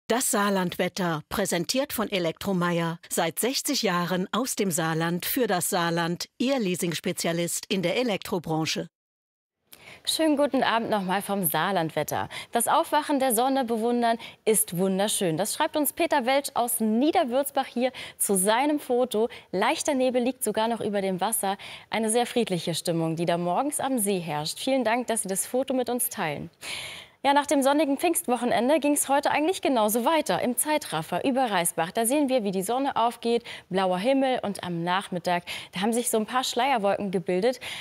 Das Saarlandwetter, präsentiert von Elektromeyer. Seit 60 Jahren aus dem Saarland für das Saarland, Ihr Leasingspezialist in der Elektrobranche. Schönen guten Abend nochmal vom Saarlandwetter. Das Aufwachen der Sonne bewundern ist wunderschön. Das schreibt uns Peter Welsch aus Niederwürzbach hier zu seinem Foto. Leichter Nebel liegt sogar noch über dem Wasser. Eine sehr friedliche Stimmung, die da morgens am See herrscht. Vielen Dank, dass Sie das Foto mit uns teilen. Ja, nach dem sonnigen Pfingstwochenende ging es heute eigentlich genauso weiter im Zeitraffer über Reisbach. Da sehen wir, wie die Sonne aufgeht, blauer Himmel und am Nachmittag, da haben sich so ein paar Schleierwolken gebildet.